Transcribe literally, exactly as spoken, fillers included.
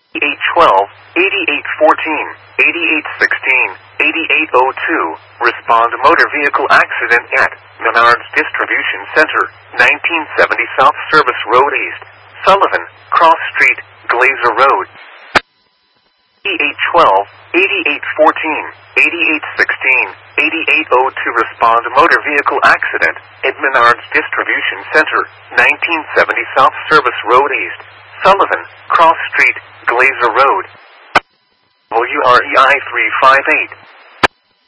eight twelve, eighty-eight fourteen, eighty-eight sixteen, eighty-eight oh two. Respond motor vehicle accident at Menards Distribution Center, nineteen seventy South Service Road East, Sullivan, Cross Street, Glazer Road. eight twelve, eighty-eight fourteen, eighty-eight sixteen, eighty-eight oh two. Respond motor vehicle accident at Menards Distribution Center, nineteen seventy South Service Road East, Sullivan, Cross Street, Glazer Road. W R E I three five eight.